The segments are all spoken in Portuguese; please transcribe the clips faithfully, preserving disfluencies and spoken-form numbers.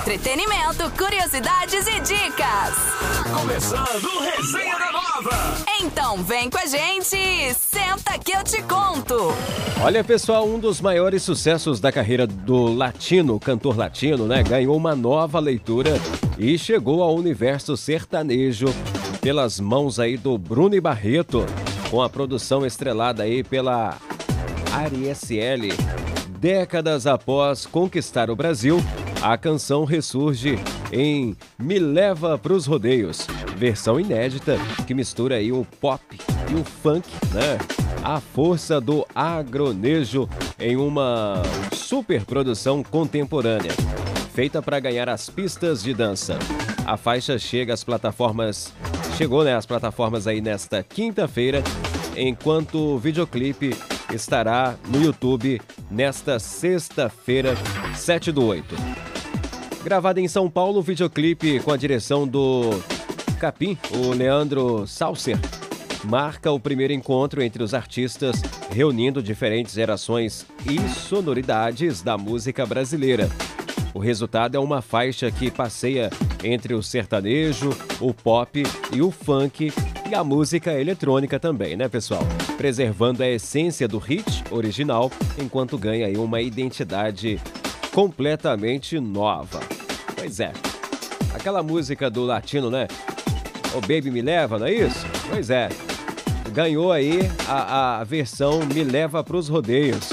Entretenimento, curiosidades e dicas. Começando o Resenha da Nova. Então vem com a gente e senta que eu te conto. Olha, pessoal, um dos maiores sucessos da carreira do latino, cantor latino, né? Ganhou uma nova leitura e chegou ao universo sertanejo pelas mãos aí do Bruno e Barreto, com a produção estrelada aí pela Ari S L. Décadas após conquistar o Brasil, a canção ressurge em Me Leva Pros Rodeios, versão inédita que mistura aí o pop e o funk, né? A força do agronejo em uma super produção contemporânea, feita para ganhar as pistas de dança. A faixa chega às plataformas, chegou, né, às plataformas aí nesta quinta-feira, enquanto o videoclipe estará no YouTube nesta sexta-feira, sete do oito. Gravado em São Paulo, o videoclipe com a direção do Capim, o Leandro Salser, marca o primeiro encontro entre os artistas, reunindo diferentes gerações e sonoridades da música brasileira. O resultado é uma faixa que passeia entre o sertanejo, o pop e o funk e a música eletrônica também, né, pessoal? Preservando a essência do hit original, enquanto ganha aí uma identidade completamente nova. Pois é, aquela música do latino, né? O Baby Me Leva, não é isso? Pois é, ganhou aí a, a versão Me Leva Pros Rodeios.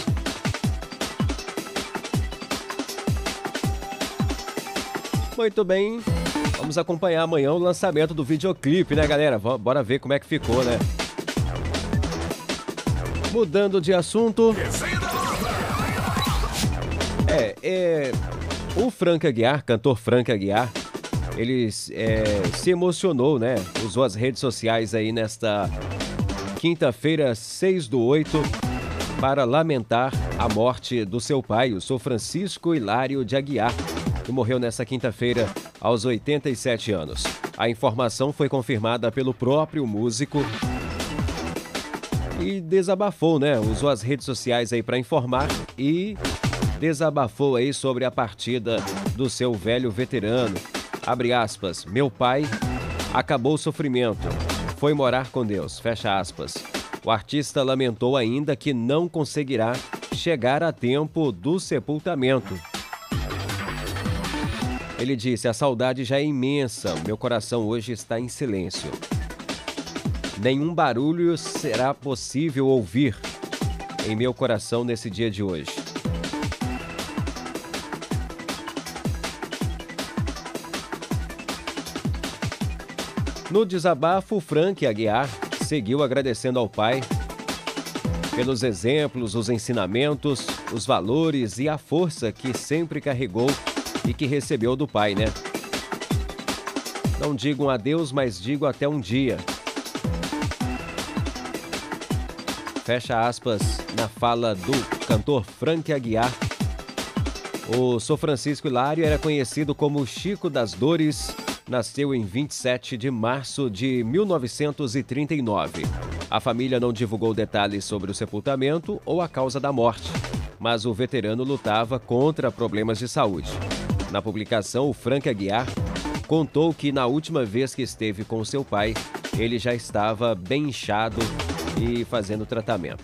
Muito bem, vamos acompanhar amanhã o lançamento do videoclipe, né, galera? Bora ver como é que ficou, né? Mudando de assunto. É, é o Frank Aguiar, cantor Frank Aguiar, ele é, se emocionou, né? Usou as redes sociais aí nesta quinta-feira, seis do oito, para lamentar a morte do seu pai, o Sr. Francisco Hilário de Aguiar, que morreu nesta quinta-feira aos oitenta e sete anos. A informação foi confirmada pelo próprio músico e desabafou, né? Usou as redes sociais aí para informar e desabafou aí sobre a partida do seu velho veterano. Abre aspas, meu pai acabou o sofrimento, foi morar com Deus, fecha aspas. O artista lamentou ainda que não conseguirá chegar a tempo do sepultamento. Ele disse, a saudade já é imensa, meu coração hoje está em silêncio. Nenhum barulho será possível ouvir em meu coração nesse dia de hoje. No desabafo, Frank Aguiar seguiu agradecendo ao pai pelos exemplos, os ensinamentos, os valores e a força que sempre carregou e que recebeu do pai, né? Não digo um adeus, mas digo até um dia. Fecha aspas na fala do cantor Frank Aguiar. O Sr. Francisco Hilário era conhecido como Chico das Dores. Nasceu em vinte e sete de março de mil novecentos e trinta e nove. A família não divulgou detalhes sobre o sepultamento ou a causa da morte, mas o veterano lutava contra problemas de saúde. Na publicação, o Frank Aguiar contou que na última vez que esteve com seu pai, ele já estava bem inchado e fazendo tratamento.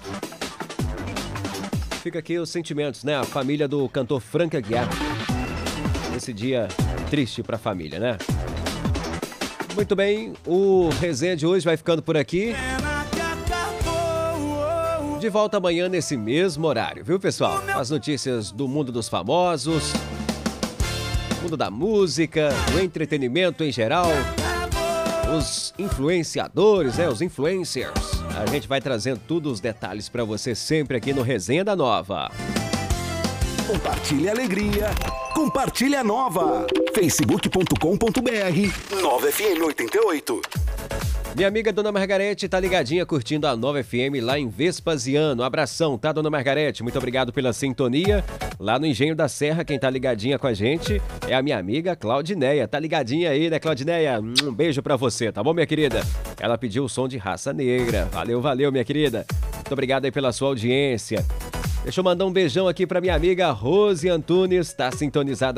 Fica aqui os sentimentos, né? A família do cantor Frank Aguiar. Esse dia triste para a família, né? Muito bem, o resenha de hoje vai ficando por aqui. De volta amanhã nesse mesmo horário, viu, pessoal? As notícias do mundo dos famosos, mundo da música, do entretenimento em geral, os influenciadores, né? Os influencers. A gente vai trazendo todos os detalhes para você sempre aqui no Resenha da Nova. Compartilhe a alegria. Compartilhe a Nova. facebook ponto com ponto br Nova F M oitenta e oito. Minha amiga Dona Margarete tá ligadinha curtindo a Nova F M lá em Vespasiano. Abração, tá, Dona Margarete? Muito obrigado pela sintonia. Lá no Engenho da Serra, quem tá ligadinha com a gente é a minha amiga Claudineia. Tá ligadinha aí, né, Claudineia? Um beijo pra você, tá bom, minha querida? Ela pediu o som de Raça Negra. Valeu, valeu, minha querida. Muito obrigado aí pela sua audiência. Deixa eu mandar um beijão aqui pra minha amiga Rose Antunes, tá sintonizada